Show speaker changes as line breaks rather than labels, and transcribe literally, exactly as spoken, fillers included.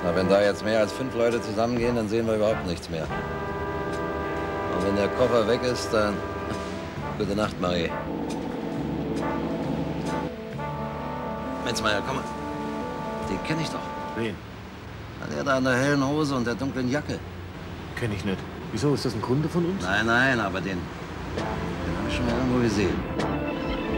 Na, wenn da jetzt mehr als fünf Leute zusammengehen, dann sehen wir überhaupt nichts mehr. Und wenn der Koffer weg ist, dann... Gute Nacht, Marie. Metzmeier, komm mal. Den kenne ich doch.
Wen?
Na, der da in der hellen Hose und der dunklen Jacke.
Kenn ich nicht. Wieso, ist das ein Kunde von uns?
Nein, nein, aber den... Den habe ich schon mal irgendwo gesehen.